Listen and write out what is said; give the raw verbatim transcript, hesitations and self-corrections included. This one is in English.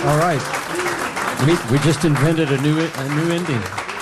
All right. We, we just invented a new, a new ending.